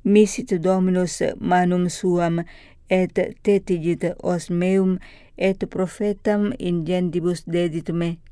misit Dominus manum suam, et tetigit os meum, et prophetam in gendibus dedit me,